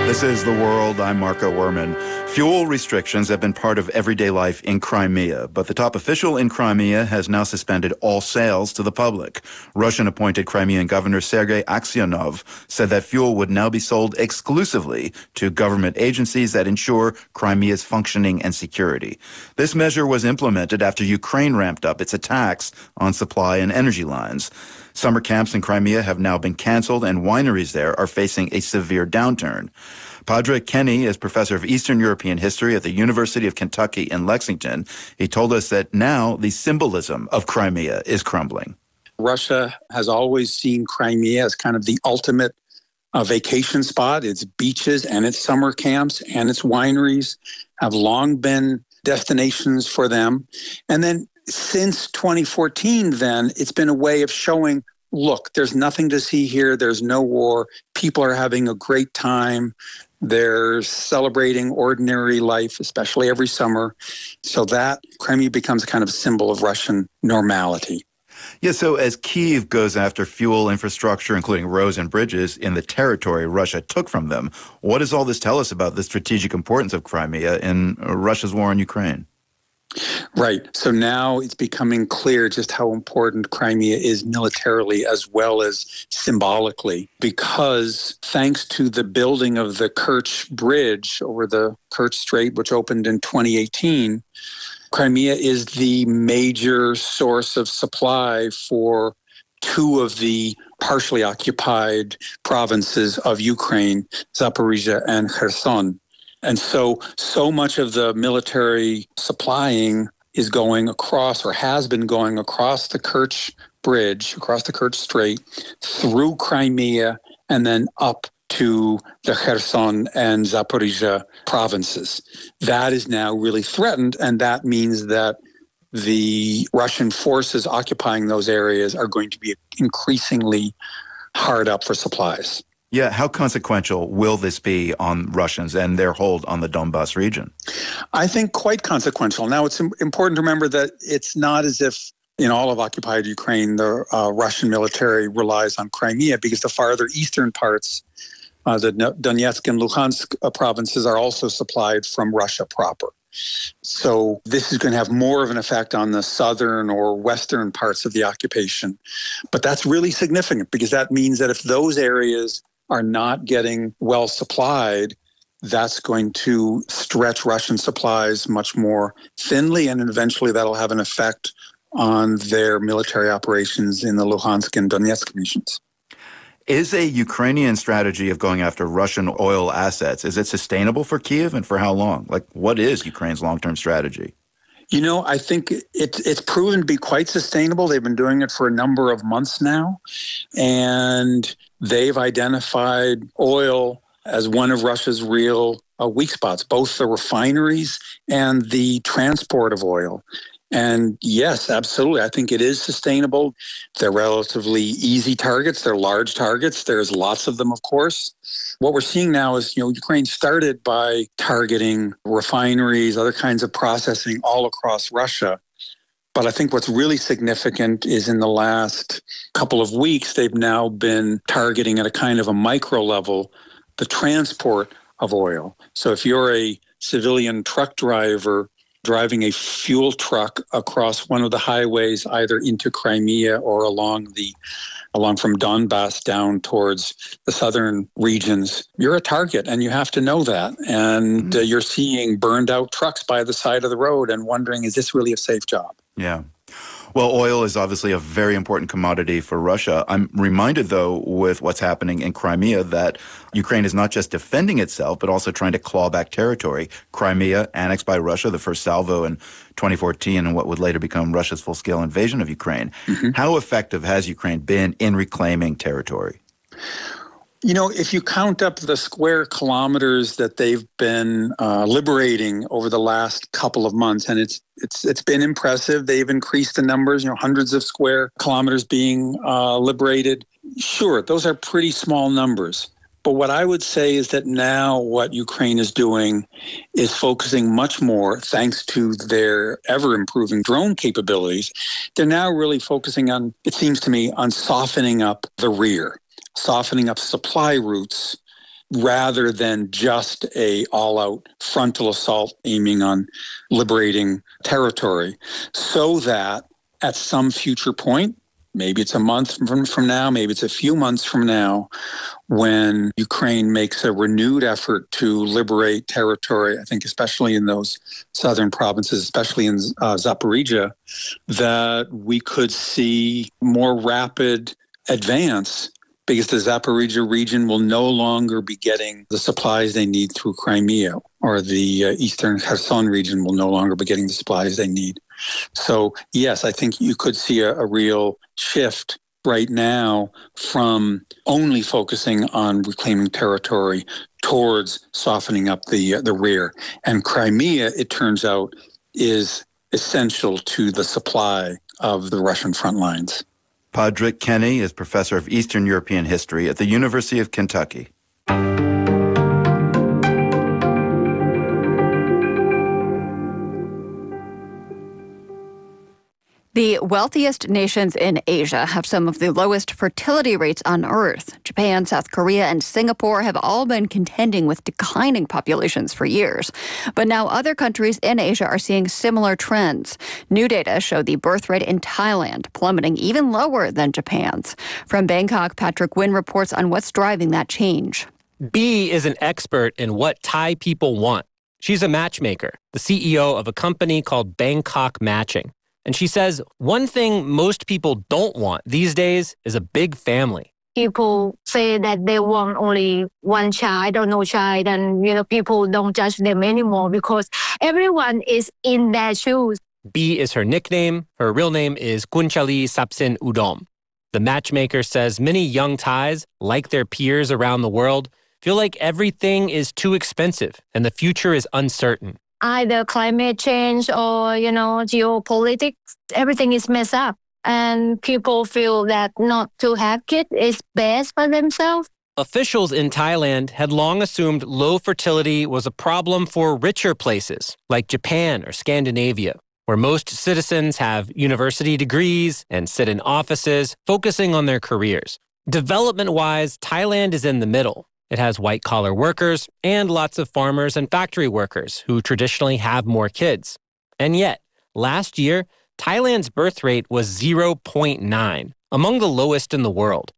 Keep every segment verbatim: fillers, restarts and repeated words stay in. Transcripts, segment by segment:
This is The World. I'm Marco Werman. Fuel restrictions have been part of everyday life in Crimea, but the top official in Crimea has now suspended all sales to the public. Russian-appointed Crimean Governor Sergei Aksyonov said that fuel would now be sold exclusively to government agencies that ensure Crimea's functioning and security. This measure was implemented after Ukraine ramped up its attacks on supply and energy lines. Summer camps in Crimea have now been canceled, and wineries there are facing a severe downturn. Padraig Kenny is professor of Eastern European history at the University of Kentucky in Lexington. He told us that now the symbolism of Crimea is crumbling. Russia has always seen Crimea as kind of the ultimate uh, vacation spot. Its beaches and its summer camps and its wineries have long been destinations for them. And then since twenty fourteen, then, it's been a way of showing, look, there's nothing to see here. There's no war. People are having a great time. They're celebrating ordinary life, especially every summer. So that Crimea becomes kind of a symbol of Russian normality. Yeah, so as Kyiv goes after fuel infrastructure, including roads and bridges, in the territory Russia took from them, what does all this tell us about the strategic importance of Crimea in Russia's war in Ukraine? Right. So now it's becoming clear just how important Crimea is militarily as well as symbolically, because thanks to the building of the Kerch Bridge over the Kerch Strait, which opened in twenty eighteen, Crimea is the major source of supply for two of the partially occupied provinces of Ukraine, Zaporizhia and Kherson. And so, so much of the military supplying is going across, or has been going across the Kerch Bridge, across the Kerch Strait, through Crimea, and then up to the Kherson and Zaporizhia provinces. That is now really threatened, and that means that the Russian forces occupying those areas are going to be increasingly hard up for supplies. Yeah, how consequential will this be on Russians and their hold on the Donbas region? I think quite consequential. Now, it's important to remember that it's not as if in all of occupied Ukraine, the uh, Russian military relies on Crimea, because the farther eastern parts, uh, the Donetsk and Luhansk uh, provinces, are also supplied from Russia proper. So this is going to have more of an effect on the southern or western parts of the occupation. But that's really significant, because that means that if those areas are not getting well supplied, that's going to stretch Russian supplies much more thinly, and eventually that'll have an effect on their military operations in the Luhansk and Donetsk regions. Is a Ukrainian strategy of going after Russian oil assets, is it sustainable for Kyiv, and for how long? Like, what is Ukraine's long-term strategy? You know, I think it, it's proven to be quite sustainable. They've been doing it for a number of months now, and they've identified oil as one of Russia's real uh, weak spots, both the refineries and the transport of oil. And yes, absolutely. I think it is sustainable. They're relatively easy targets. They're large targets. There's lots of them, of course. What we're seeing now is, you know, Ukraine started by targeting refineries, other kinds of processing all across Russia. But I think what's really significant is in the last couple of weeks, they've now been targeting at a kind of a micro level the transport of oil. So if you're a civilian truck driver driving a fuel truck across one of the highways, either into Crimea or along the along from Donbas down towards the southern regions, you're a target, and you have to know that. And mm-hmm. uh, you're seeing burned out trucks by the side of the road and wondering, is this really a safe job? Yeah. Well, oil is obviously a very important commodity for Russia. I'm reminded, though, with what's happening in Crimea, that Ukraine is not just defending itself, but also trying to claw back territory. Crimea, annexed by Russia, the first salvo in twenty fourteen, and what would later become Russia's full-scale invasion of Ukraine. Mm-hmm. How effective has Ukraine been in reclaiming territory? You know, if you count up the square kilometers that they've been uh, liberating over the last couple of months, and it's it's it's been impressive. They've increased the numbers, you know, hundreds of square kilometers being uh, liberated. Sure, those are pretty small numbers. But what I would say is that now what Ukraine is doing is focusing much more, thanks to their ever-improving drone capabilities. They're now really focusing on, it seems to me, on softening up the rear, softening up supply routes, rather than just a all-out frontal assault aiming on liberating territory, so that at some future point, maybe it's a month from, from now, maybe it's a few months from now, when Ukraine makes a renewed effort to liberate territory, I think especially in those southern provinces, especially in uh, Zaporizhia, that we could see more rapid advance, because the Zaporizhia region will no longer be getting the supplies they need through Crimea, or the uh, eastern Kherson region will no longer be getting the supplies they need. So, yes, I think you could see a, a real shift right now from only focusing on reclaiming territory towards softening up the uh, the rear. And Crimea, it turns out, is essential to the supply of the Russian front lines. Padraig Kenny is professor of Eastern European history at the University of Kentucky. The wealthiest nations in Asia have some of the lowest fertility rates on Earth. Japan, South Korea, and Singapore have all been contending with declining populations for years. But now other countries in Asia are seeing similar trends. New data show the birth rate in Thailand plummeting even lower than Japan's. From Bangkok, Patrick Wynn reports on what's driving that change. B is an expert in what Thai people want. She's a matchmaker, the C E O of a company called Bangkok Matching. And she says one thing most people don't want these days is a big family. People say that they want only one child or no child, and you know people don't judge them anymore because everyone is in their shoes. B is her nickname. Her real name is Kunchali Sapsin Udom. The matchmaker says many young Thais, like their peers around the world, feel like everything is too expensive and the future is uncertain. Either climate change or, you know, geopolitics, everything is messed up. And people feel that not to have kids is best for themselves. Officials in Thailand had long assumed low fertility was a problem for richer places, like Japan or Scandinavia, where most citizens have university degrees and sit in offices, focusing on their careers. Development-wise, Thailand is in the middle. It has white-collar workers and lots of farmers and factory workers who traditionally have more kids. And yet, last year, Thailand's birth rate was zero point nine, among the lowest in the world.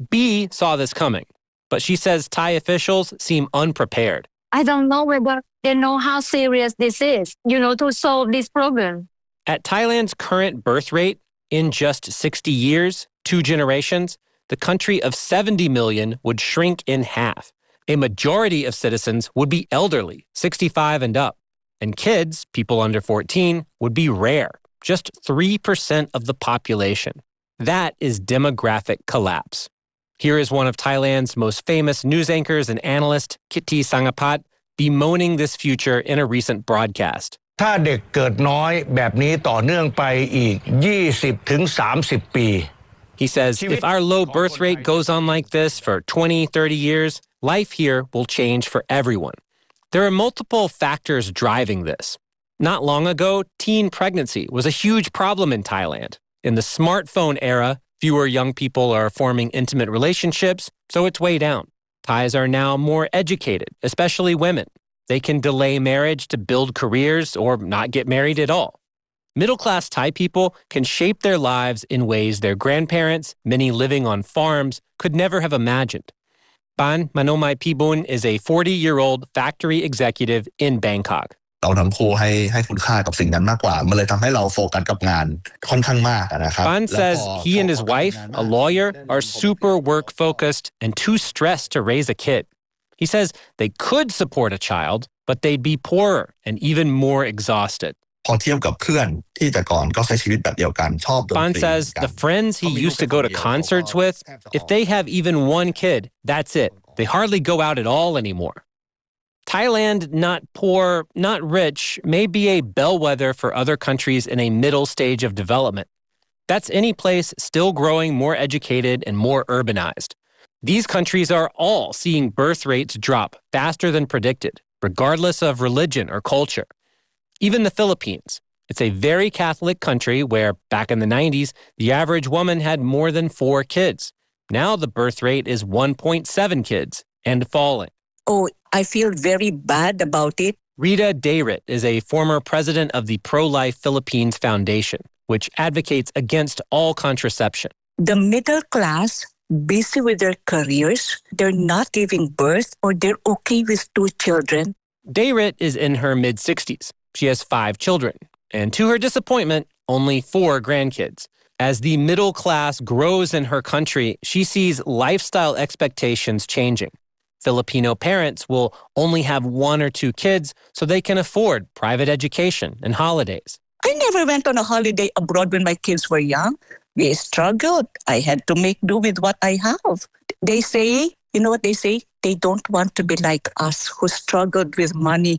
B saw this coming, but she says Thai officials seem unprepared. I don't know whether they know how serious this is, you know, to solve this problem. At Thailand's current birth rate, in just sixty years, two generations, the country of seventy million would shrink in half. A majority of citizens would be elderly, sixty-five and up. And kids, people under fourteen, would be rare, just three percent of the population. That is demographic collapse. Here is one of Thailand's most famous news anchors and analyst, Kitty Sangapat, bemoaning this future in a recent broadcast. ถ้าเด็กเกิดน้อยแบบนี้ต่อเนื่องไปอีก ยี่สิบถึงสามสิบ ปี He says, if our low birth rate goes on like this for twenty, thirty years, life here will change for everyone. There are multiple factors driving this. Not long ago, teen pregnancy was a huge problem in Thailand. In the smartphone era, fewer young people are forming intimate relationships, so it's way down. Thais are now more educated, especially women. They can delay marriage to build careers or not get married at all. Middle-class Thai people can shape their lives in ways their grandparents, many living on farms, could never have imagined. Ban Manomai Pibun is a forty-year-old factory executive in Bangkok. เราทั้งคู่ให้ให้คุณค่ากับสิ่งนั้นมากกว่ามันเลยทำให้เราโฟกัสกับงานค่อนข้างมากนะครับ Ban says he and his wife, a lawyer, are super work-focused and too stressed to raise a kid. He says they could support a child, but they'd be poorer and even more exhausted. พอเทียบกับเพื่อนที่แต่ก่อนก็ใช้ชีวิตแบบเดียวกันชอบดนตรี Ban says the friends he used to go to concerts with, if they have even one kid, that's it. They hardly go out at all anymore. Thailand, not poor, not rich, may be a bellwether for other countries in a middle stage of development. That's any place still growing more educated and more urbanized. These countries are all seeing birth rates drop faster than predicted, regardless of religion or culture. Even the Philippines. It's a very Catholic country where, back in the nineties, the average woman had more than four kids. Now the birth rate is one point seven kids and falling. Oh, I feel very bad about it. Rita Dayrit is a former president of the Pro-Life Philippines Foundation, which advocates against all contraception. The middle class, busy with their careers, they're not giving birth or they're okay with two children. Dayrit is in her mid-sixties. She has five children, and to her disappointment, only four grandkids. As the middle class grows in her country, she sees lifestyle expectations changing. Filipino parents will only have one or two kids so they can afford private education and holidays. I never went on a holiday abroad when my kids were young. We struggled. I had to make do with what I have. They say, you know what they say? They don't want to be like us who struggled with money.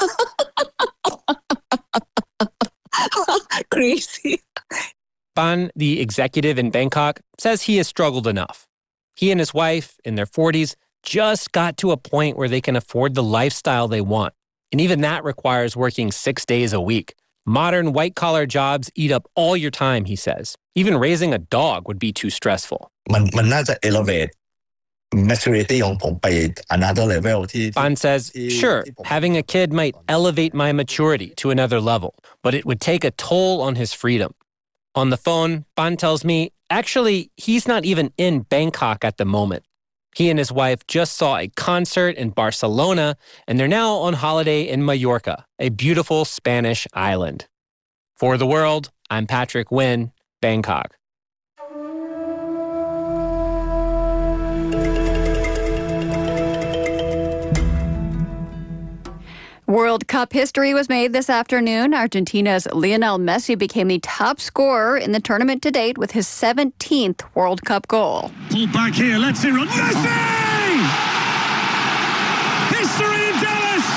Crazy. Pan, the executive in Bangkok, says he has struggled enough. He and his wife, in their forties, just got to a point where they can afford the lifestyle they want. And even that requires working six days a week. Modern white-collar jobs eat up all your time, he says. Even raising a dog would be too stressful. มันมันน่าจะ elevate maturity ของผมไป another level ที่ Pan says, sure, having a kid might elevate my maturity to another level, but it would take a toll on his freedom. On the phone, Pan tells me, actually, he's not even in Bangkok at the moment. He and his wife just saw a concert in Barcelona, and they're now on holiday in Mallorca, a beautiful Spanish island. For The World, I'm Patrick Wynn, Bangkok. World Cup history was made this afternoon. Argentina's Lionel Messi became the top scorer in the tournament to date with his seventeenth World Cup goal. Pull back here, let's see run. Messi! History in Dallas!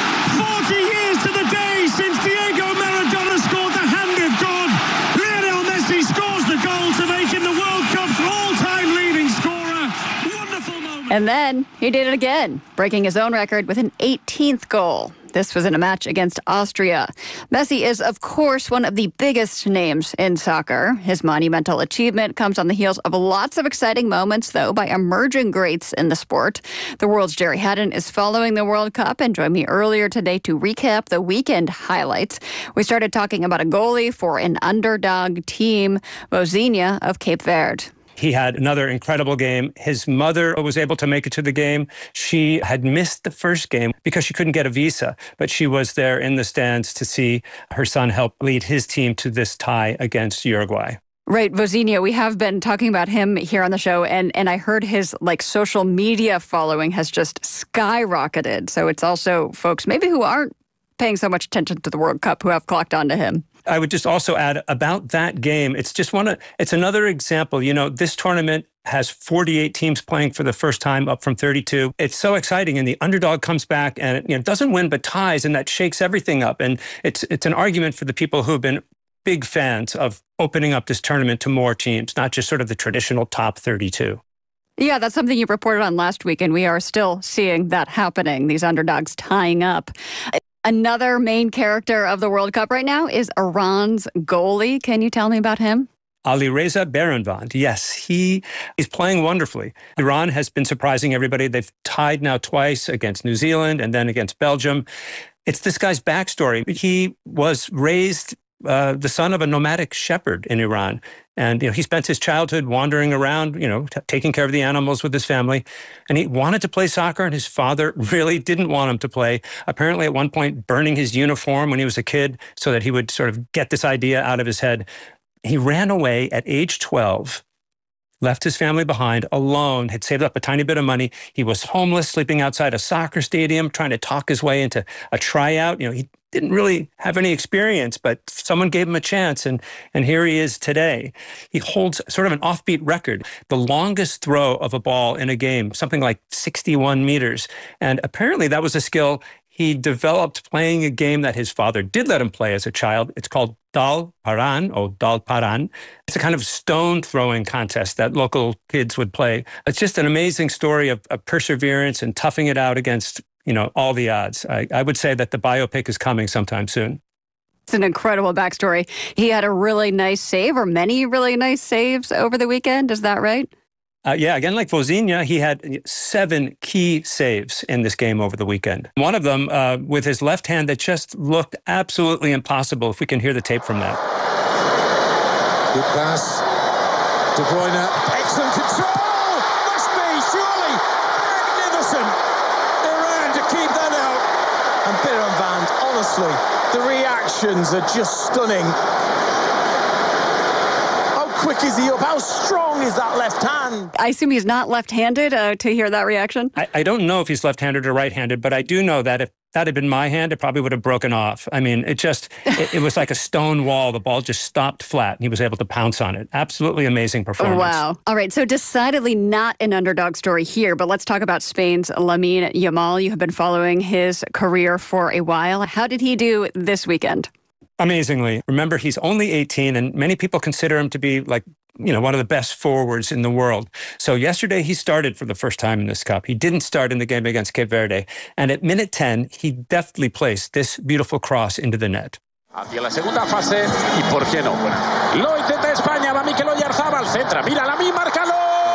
forty years to the day since Diego Maradona scored the hand of God. Lionel Messi scores the goal to make him the World Cup's all-time leading scorer. Wonderful moment. And then he did it again, breaking his own record with an eighteenth goal. This was in a match against Austria. Messi is, of course, one of the biggest names in soccer. His monumental achievement comes on the heels of lots of exciting moments, though, by emerging greats in the sport. The World's Jerry Haddon is following the World Cup and joined me earlier today to recap the weekend highlights. We started talking about a goalie for an underdog team, Vozinha of Cape Verde. He had another incredible game. His mother was able to make it to the game. She had missed the first game because she couldn't get a visa, but she was there in the stands to see her son help lead his team to this tie against Uruguay. Right, Vozinha, we have been talking about him here on the show, and, and I heard his like social media following has just skyrocketed. So it's also folks maybe who aren't paying so much attention to the World Cup who have clocked onto him. I would just also add about that game. It's just one of, it's another example. You know, this tournament has forty-eight teams playing for the first time, up from thirty-two. It's so exciting, and the underdog comes back and it, you know, doesn't win but ties, and that shakes everything up. And it's it's an argument for the people who have been big fans of opening up this tournament to more teams, not just sort of the traditional top thirty-two. Yeah, that's something you reported on last week, and we are still seeing that happening, these underdogs tying up. Another main character of the World Cup right now is Iran's goalie. Can you tell me about him? Alireza Beranvand. Yes, he is playing wonderfully. Iran has been surprising everybody. They've tied now twice against New Zealand and then against Belgium. It's this guy's backstory. He was raised uh, the son of a nomadic shepherd in Iran. And you know, he spent his childhood wandering around, you know, t- taking care of the animals with his family. And he wanted to play soccer, and his father really didn't want him to play. Apparently, at one point, burning his uniform when he was a kid so that he would sort of get this idea out of his head. He ran away at age twelve, left his family behind alone, had saved up a tiny bit of money. He was homeless, sleeping outside a soccer stadium, trying to talk his way into a tryout. You know, he didn't really have any experience, but someone gave him a chance, and and here he is today. He holds sort of an offbeat record, the longest throw of a ball in a game, something like sixty-one meters. And apparently that was a skill he developed playing a game that his father did let him play as a child. It's called Dal Paran, or Dal Paran. It's a kind of stone throwing contest that local kids would play. It's just an amazing story of, of perseverance and toughing it out against, you know, all the odds. I, I would say that the biopic is coming sometime soon. It's an incredible backstory. He had a really nice save, or many really nice saves over the weekend. Is that right? Uh, yeah, again, like Vozinha, he had seven key saves in this game over the weekend. One of them uh, with his left hand that just looked absolutely impossible, if we can hear the tape from that. Good pass. De Bruyne, excellent control! Must be, surely! Magnificent! Iran to keep that out. And Berenvand, honestly, the reactions are just stunning. Quick is he up? How strong is that left hand? I assume he's not left-handed uh, to hear that reaction. I, I don't know if he's left-handed or right-handed, but I do know that if that had been my hand, it probably would have broken off. I mean, it just, it, it was like a stone wall. The ball just stopped flat, and he was able to pounce on it. Absolutely amazing performance. Wow. All right, so decidedly not an underdog story here, but let's talk about Spain's Lamine Yamal. You have been following his career for a while. How did he do this weekend? Amazingly. Remember, he's only eighteen, and many people consider him to be like, you know, one of the best forwards in the world. So yesterday he started for the first time in this cup. He didn't start in the game against Cape Verde. And at minute ten, he deftly placed this beautiful cross into the net. Hacia la segunda fase, y por qué no. Lo intenta España, va Mikel Oyarzabal, centra, mira, Lamine, márcalo.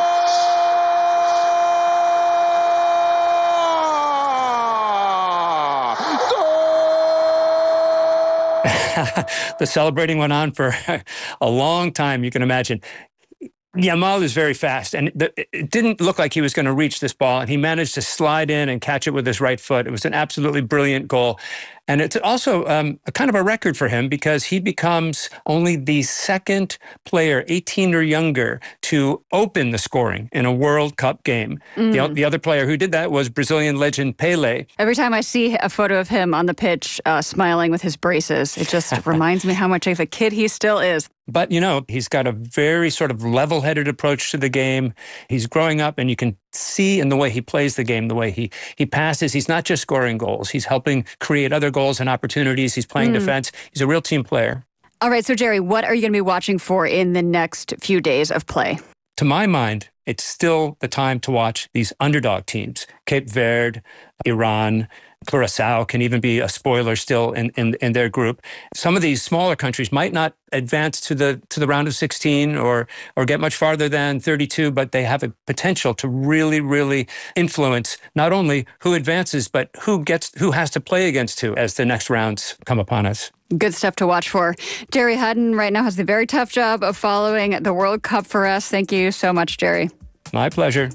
The celebrating went on for a long time, you can imagine. Yamal is very fast, and it didn't look like he was going to reach this ball, and he managed to slide in and catch it with his right foot. It was an absolutely brilliant goal. And it's also um, a kind of a record for him because he becomes only the second player, eighteen or younger, to open the scoring in a World Cup game. Mm. The, the other player who did that was Brazilian legend Pelé. Every time I see a photo of him on the pitch uh, smiling with his braces, it just reminds me how much of a kid he still is. But, you know, he's got a very sort of level-headed approach to the game. He's growing up, and you can see in the way he plays the game, the way he he passes. He's not just scoring goals. He's helping create other goals and opportunities. He's playing mm. defense. He's a real team player. All right, so Jerry, what are you going to be watching for in the next few days of play? To my mind, it's still the time to watch these underdog teams. Cape Verde, Iran, Curaçao can even be a spoiler still in, in, in their group. Some of these smaller countries might not advance to the to the round of sixteen or or get much farther than thirty-two, but they have a potential to really, really influence not only who advances, but who gets who has to play against who as the next rounds come upon us. Good stuff to watch for. Jerry Hutton right now has the very tough job of following the World Cup for us. Thank you so much, Jerry. My pleasure.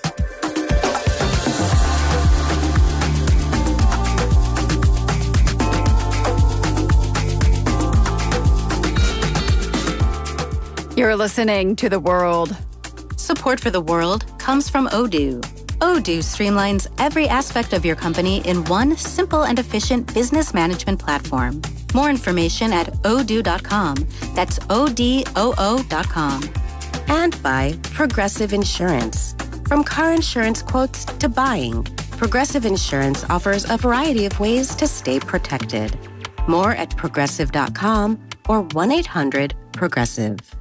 You're listening to The World. Support for The World comes from Odoo. Odoo streamlines every aspect of your company in one simple and efficient business management platform. More information at odoo dot com. That's O D O O dot com. And by Progressive Insurance. From car insurance quotes to buying, Progressive Insurance offers a variety of ways to stay protected. More at progressive dot com or one eight hundred progressive.